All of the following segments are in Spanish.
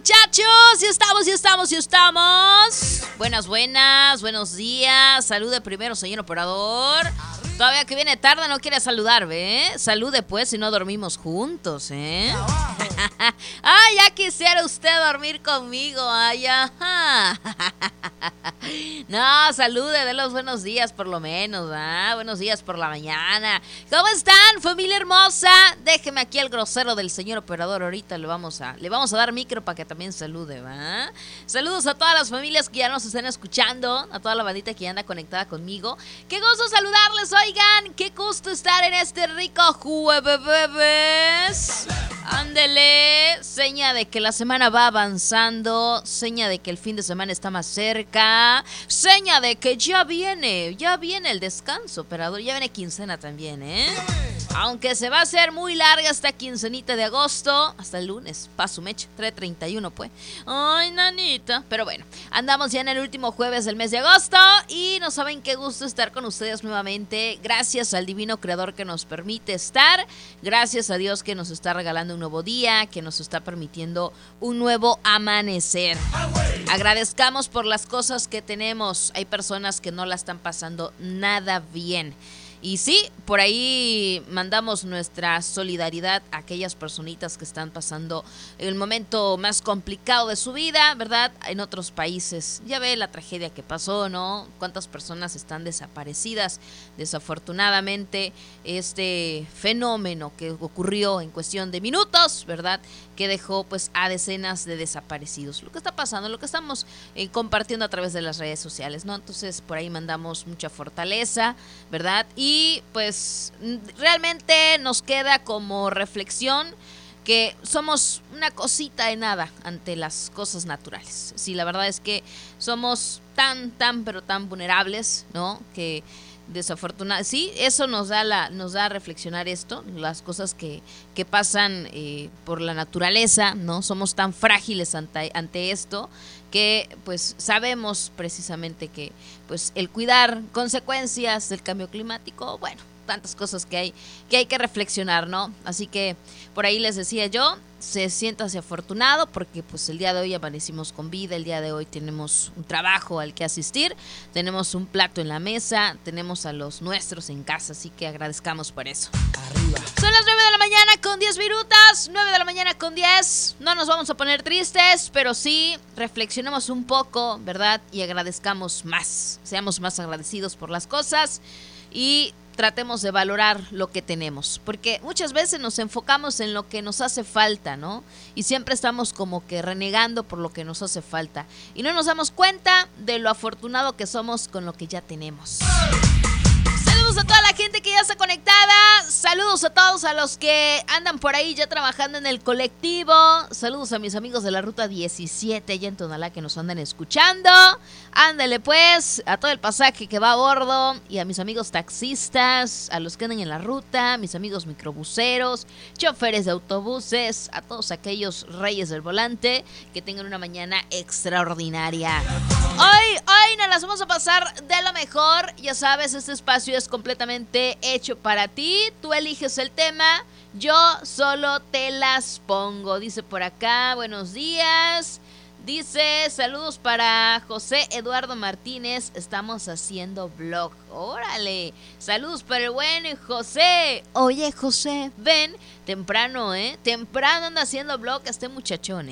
muchachos? Sí estamos. Buenos días. Salude primero, señor operador. Todavía que viene tarde no quiere saludar, ¿ve? Salude pues si no dormimos juntos, ¿eh? Ay, ya quisiera usted dormir conmigo, ay, ajá. No, salude, de los buenos días por lo menos, ¿ah? Buenos días por la mañana. ¿Cómo están, familia hermosa? Déjeme aquí al grosero del señor operador, ahorita le vamos a dar micro para que también salude, ¿va? Saludos a todas las familias que ya nos están escuchando, a toda la bandita que ya anda conectada conmigo. Qué gusto saludarles, oigan, qué gusto estar en este rico jueves. Ándele, seña de que la semana va avanzando, seña de que el fin de semana está más cerca, seña de que ya viene el descanso, operador, ya viene quincena también, ¿eh? Aunque se va a hacer muy larga esta quincenita de agosto, hasta el lunes, paso mecha, 3:31 pues. Ay, nanita, pero bueno, andamos ya en el último jueves del mes de agosto y no saben qué gusto estar con ustedes nuevamente. Gracias al divino creador que nos permite estar, gracias a Dios que nos está regalando un nuevo día, que nos está permitiendo un nuevo amanecer. Agradezcamos por las cosas que tenemos. Hay personas que no la están pasando nada bien. Y sí, por ahí mandamos nuestra solidaridad a aquellas personitas que están pasando el momento más complicado de su vida, ¿verdad? En otros países. Ya ve la tragedia que pasó, ¿no? Cuántas personas están desaparecidas. Desafortunadamente, este fenómeno que ocurrió en cuestión de minutos, ¿verdad? Que dejó pues a decenas de desaparecidos. Lo que está pasando, lo que estamos compartiendo a través de las redes sociales, ¿no? Entonces, por ahí mandamos mucha fortaleza, ¿verdad? Y pues realmente nos queda como reflexión que somos una cosita de nada ante las cosas naturales. Sí, la verdad es que somos tan vulnerables, ¿no? Que desafortunadamente, sí, eso nos da a reflexionar esto, las cosas que pasan por la naturaleza, ¿no? Somos tan frágiles ante esto que pues sabemos precisamente que pues el cuidar consecuencias del cambio climático, bueno, tantas cosas que hay que reflexionar, ¿no? Así que por ahí les decía yo, siéntase afortunado porque pues el día de hoy amanecimos con vida, el día de hoy tenemos un trabajo al que asistir, tenemos un plato en la mesa, tenemos a los nuestros en casa, así que agradezcamos por eso. Arriba. Son las 9 de la mañana con 10 minutos, 9 de la mañana con 10, no nos vamos a poner tristes, pero sí reflexionemos un poco, ¿verdad? Y agradezcamos más, seamos más agradecidos por las cosas y tratemos de valorar lo que tenemos, porque muchas veces nos enfocamos en lo que nos hace falta, ¿no? Y siempre estamos como que renegando por lo que nos hace falta y no nos damos cuenta de lo afortunado que somos con lo que ya tenemos. Saludos a toda la gente que ya está conectada, saludos a todos a los que andan por ahí ya trabajando en el colectivo, saludos a mis amigos de la ruta 17 allá en Tonalá que nos andan escuchando, ándale pues, a todo el pasaje que va a bordo y a mis amigos taxistas, a los que andan en la ruta, mis amigos microbuseros, choferes de autobuses, a todos aquellos reyes del volante, que tengan una mañana extraordinaria. Hoy nos las vamos a pasar de lo mejor, ya sabes, este espacio es completamente hecho para ti, tú eliges el tema, yo solo te las pongo, dice por acá, buenos días, dice, saludos para José Eduardo Martínez, estamos haciendo vlog, órale, saludos para el buen José, oye José, ven, temprano anda haciendo vlog este muchachón,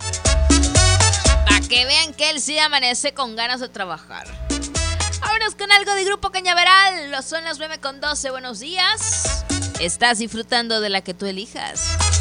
para que vean que él sí amanece con ganas de trabajar. Vámonos con algo de Grupo Cañaveral. Son las 9:12. Buenos días. Estás disfrutando de la que tú elijas.